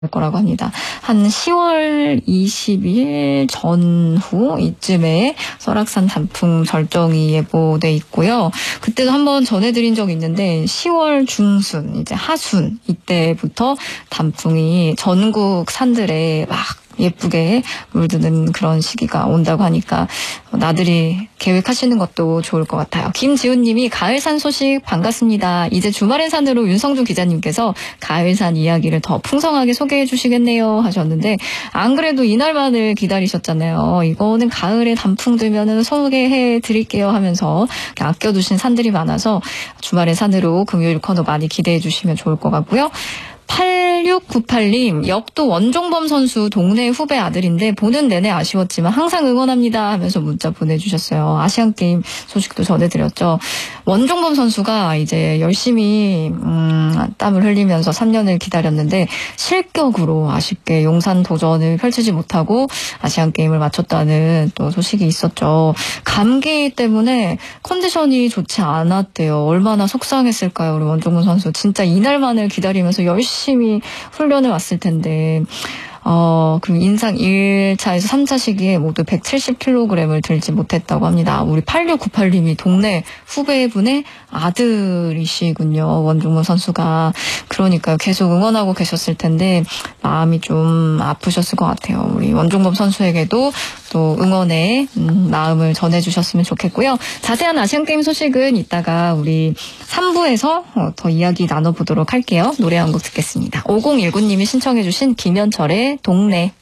거라고 합니다. 한 10월 20일 전후 이쯤에 설악산 단풍 절정이 예보돼 있고요. 그때도 한번 전해드린 적이 있는데 10월 중순, 이제 하순 이때부터 단풍이 전국 산들에 막 예쁘게 물드는 그런 시기가 온다고 하니까 나들이 계획하시는 것도 좋을 것 같아요. 김지훈님이 가을산 소식 반갑습니다. 이제 주말의 산으로 윤성주 기자님께서 가을산 이야기를 더 풍성하게 소개해 주시겠네요 하셨는데, 안 그래도 이날만을 기다리셨잖아요. 이거는 가을에 단풍 들면은 소개해 드릴게요 하면서 아껴두신 산들이 많아서 주말의 산으로 금요일 코너 많이 기대해 주시면 좋을 것 같고요. 8698님, 역도 원종범 선수 동네 후배 아들인데 보는 내내 아쉬웠지만 항상 응원합니다 하면서 문자 보내주셨어요. 아시안게임 소식도 전해드렸죠. 원종범 선수가 이제 열심히 땀을 흘리면서 3년을 기다렸는데 실격으로 아쉽게 용산 도전을 펼치지 못하고 아시안게임을 마쳤다는 또 소식이 있었죠. 감기 때문에 컨디션이 좋지 않았대요. 얼마나 속상했을까요, 우리 원종범 선수. 진짜 이날만을 기다리면서 열심히 훈련을 왔을 텐데, 그리고 인상 1차에서 3차 시기에 모두 170kg을 들지 못했다고 합니다. 우리 8698님이 동네 후배분의 아들이시군요. 원종범 선수가. 그러니까요. 계속 응원하고 계셨을 텐데 마음이 좀 아프셨을 것 같아요. 우리 원종범 선수에게도 또 응원의 마음을 전해주셨으면 좋겠고요. 자세한 아시안게임 소식은 이따가 우리 3부에서 더 이야기 나눠보도록 할게요. 노래 한 곡 듣겠습니다. 5019님이 신청해 주신 김현철의 동네.